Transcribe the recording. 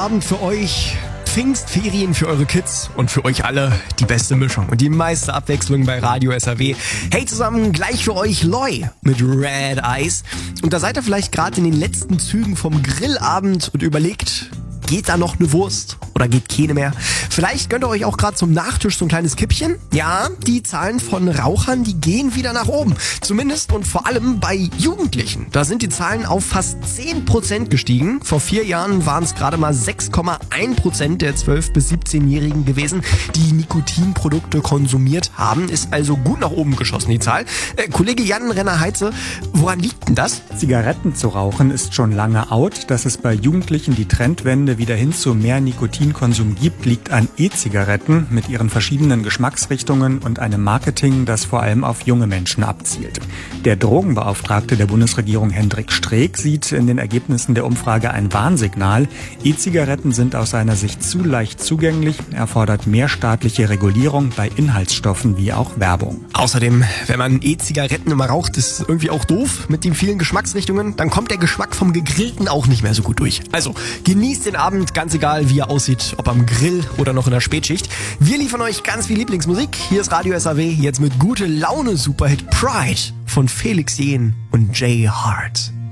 Grillabend für euch, Pfingstferien für eure Kids und für euch alle die beste Mischung und die meiste Abwechslung bei Radio SAW. Hey zusammen, gleich für euch Loy mit Red Eyes. Und da seid ihr vielleicht gerade in den letzten Zügen vom Grillabend und überlegt, geht da noch eine Wurst oder geht keine mehr? Vielleicht gönnt ihr euch auch gerade zum Nachtisch so ein kleines Kippchen. Ja, die Zahlen von Rauchern, die gehen wieder nach oben. Zumindest und vor allem bei Jugendlichen. Da sind die Zahlen auf fast 10% gestiegen. Vor 4 Jahren waren es gerade mal 6,1% der 12- bis 17-Jährigen gewesen, die Nikotinprodukte konsumiert haben. Ist also gut nach oben geschossen, die Zahl. Kollege Jan Renner-Heitze, woran liegt denn das? Zigaretten zu rauchen ist schon lange out. Dass es bei Jugendlichen die Trendwende wieder hin zu mehr Nikotinkonsum gibt, liegt an E-Zigaretten mit ihren verschiedenen Geschmacksrichtungen und einem Marketing, das vor allem auf junge Menschen abzielt. Der Drogenbeauftragte der Bundesregierung Hendrik Streeck sieht in den Ergebnissen der Umfrage ein Warnsignal. E-Zigaretten sind aus seiner Sicht zu leicht zugänglich. Er fordert mehr staatliche Regulierung bei Inhaltsstoffen wie auch Werbung. Außerdem, wenn man E-Zigaretten immer raucht, ist irgendwie auch doof mit den vielen Geschmacksrichtungen. Dann kommt der Geschmack vom Gegrillten auch nicht mehr so gut durch. Also genießt den Abend, ganz egal wie er aussieht, ob am Grill oder noch in der Spätschicht. Wir liefern euch ganz viel Lieblingsmusik. Hier ist Radio SAW, jetzt mit gute Laune Superhit Pride von Felix Jähn und Jay Hart.